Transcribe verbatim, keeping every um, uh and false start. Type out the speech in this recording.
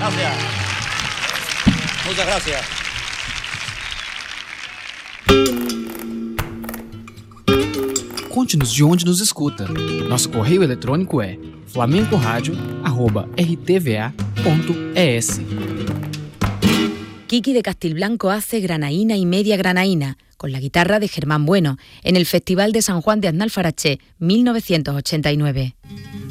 Gracias. Muchas gracias. Conte-nos de onde nos escuta. Nosso correio eletrônico é flamencoradio arroba r t v a punto e s. Kiki de Castilblanco hace granaína y media granaína, con la guitarra de Germán Bueno, en el Festival de San Juan de Aznalfarache, mil novecientos ochenta y nueve.